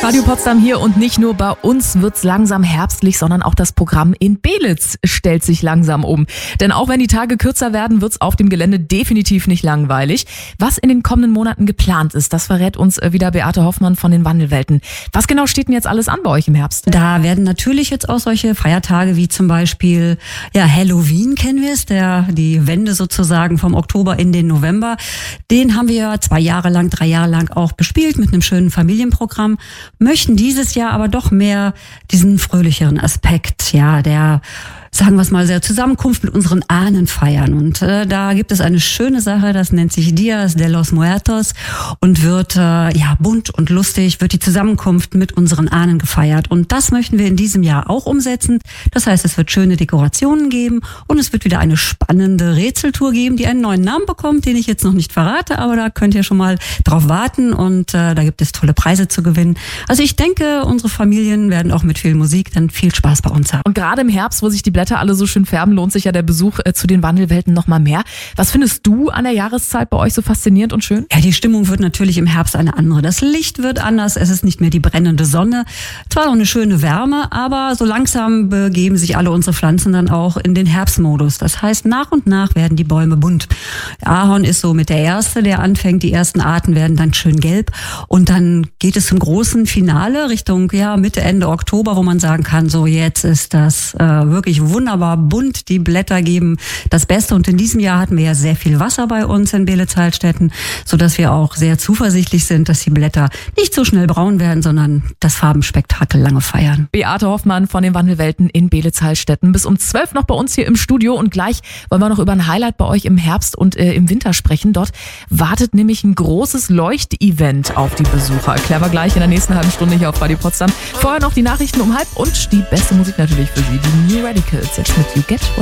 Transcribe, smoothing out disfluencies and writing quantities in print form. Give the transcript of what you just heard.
Radio Potsdam hier und nicht nur bei uns wird's langsam herbstlich, sondern auch das Programm in Belitz stellt sich langsam um. Denn auch wenn die Tage kürzer werden, wird's auf dem Gelände definitiv nicht langweilig. Was in den kommenden Monaten geplant ist, das verrät uns wieder Beate Hoffmann von den Wandelwelten. Was genau steht denn jetzt alles an bei euch im Herbst? Da werden natürlich jetzt auch solche Feiertage wie zum Beispiel Halloween, kennen wir es, die Wende sozusagen vom Oktober in den November. Den haben wir 3 Jahre lang auch bespielt mit einem schönen Familienprogramm. Möchten dieses Jahr aber doch mehr diesen fröhlicheren Aspekt, der, sagen wir es mal, sehr Zusammenkunft mit unseren Ahnen feiern. Und da gibt es eine schöne Sache, das nennt sich Dias de los Muertos und wird bunt und lustig, wird die Zusammenkunft mit unseren Ahnen gefeiert. Und das möchten wir in diesem Jahr auch umsetzen. Das heißt, es wird schöne Dekorationen geben und es wird wieder eine spannende Rätseltour geben, die einen neuen Namen bekommt, den ich jetzt noch nicht verrate, aber da könnt ihr schon mal drauf warten und da gibt es tolle Preise zu gewinnen. Also ich denke, unsere Familien werden auch mit viel Musik dann viel Spaß bei uns haben. Und gerade im Herbst, wo sich die Blätter alle so schön färben, lohnt sich ja der Besuch zu den Wandelwelten noch mal mehr. Was findest du an der Jahreszeit bei euch so faszinierend und schön? Ja, die Stimmung wird natürlich im Herbst eine andere. Das Licht wird anders, es ist nicht mehr die brennende Sonne. Zwar noch eine schöne Wärme, aber so langsam begeben sich alle unsere Pflanzen dann auch in den Herbstmodus. Das heißt, nach und nach werden die Bäume bunt. Der Ahorn ist so mit der erste, der anfängt. Die ersten Arten werden dann schön gelb und dann geht es zum großen Finale Richtung Mitte, Ende Oktober, wo man sagen kann, so jetzt ist das wirklich wunderbar bunt. Die Blätter geben das Beste und in diesem Jahr hatten wir ja sehr viel Wasser bei uns in Belitz-Heilstätten, sodass wir auch sehr zuversichtlich sind, dass die Blätter nicht so schnell braun werden, sondern das Farbenspektakel lange feiern. Beate Hoffmann von den Wandelwelten in Belitz-Heilstätten. Bis um 12 noch bei uns hier im Studio und gleich wollen wir noch über ein Highlight bei euch im Herbst und im Winter sprechen. Dort wartet nämlich ein großes Leuchtevent auf die Besucher. Erklären wir gleich in der nächsten halben Stunde hier auf Radio Potsdam. Vorher noch die Nachrichten um 12:30 und die beste Musik natürlich für Sie, die New Radicals, jetzt mit You Get What